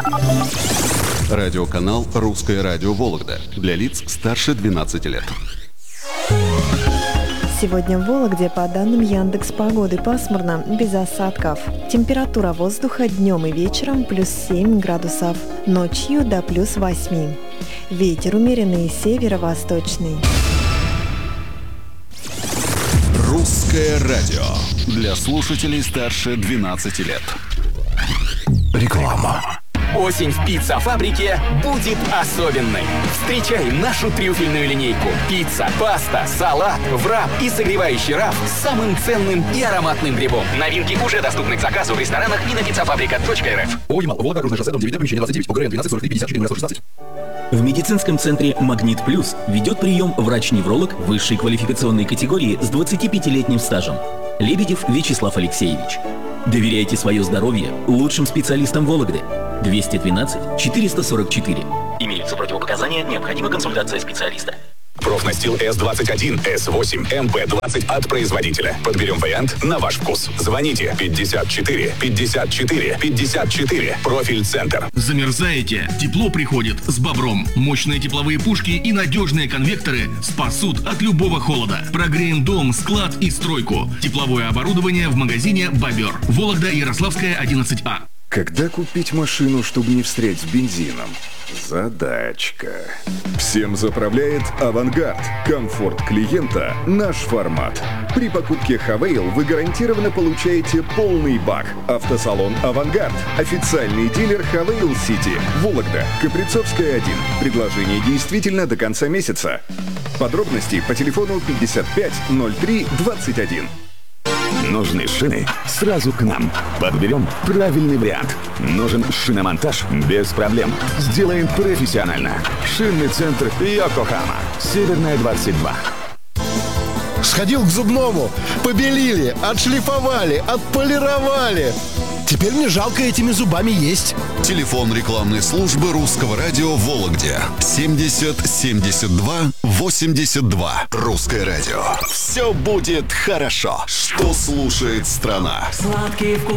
Радиоканал «Русское радио Вологда» для лиц старше 12 лет. Сегодня в Вологде по данным Яндекс.Погоды пасмурно, без осадков. Температура воздуха днем и вечером плюс 7 градусов, ночью до плюс 8. Ветер умеренный северо-восточный. «Русское радио» для слушателей старше 12 лет. Реклама. Осень в пицца-фабрике будет особенной. Встречай нашу трюфельную линейку. Пицца, паста, салат, врап и согревающий раф с самым ценным и ароматным грибом. Новинки уже доступны к заказу в ресторанах и на pizzafabrica.rf. Волга, Наружная шоссе, дом 9, помещение 29, ОГРН 12 43 54 116. В медицинском центре «Магнит Плюс» ведет прием врач-невролог высшей квалификационной категории с 25-летним стажем. Лебедев Вячеслав Алексеевич. Доверяйте свое здоровье лучшим специалистам Вологды. 212 444. Имеются противопоказания, необходима консультация специалиста. Профнастил С21, С8, МП20 от производителя. Подберем вариант на ваш вкус. Звоните 54 54 54. Профиль-центр. Замерзаете? Тепло приходит с Бобром. Мощные тепловые пушки и надежные конвекторы спасут от любого холода. Прогреем дом, склад и стройку. Тепловое оборудование в магазине «Бобер». Вологда, Ярославская, 11А. Когда купить машину, чтобы не встрять с бензином? Задачка. Всем заправляет «Авангард». Комфорт клиента – наш формат. При покупке «Хавейл» вы гарантированно получаете полный бак. Автосалон «Авангард». Официальный дилер «Хавейл Сити». Вологда, Каприцовская, 1. Предложение действительно до конца месяца. Подробности по телефону 55 03 21. Нужны шины? Сразу к нам. Подберем правильный вариант. Нужен шиномонтаж? Без проблем. Сделаем профессионально. Шинный центр Йокохама. Северная, 22. Сходил к зубному, побелили, отшлифовали, отполировали. Теперь мне жалко этими зубами есть. Телефон рекламной службы «Русского радио» в Вологде. 70 72 82. «Русское радио». Все будет хорошо. Что слушает страна? Сладкий вкус.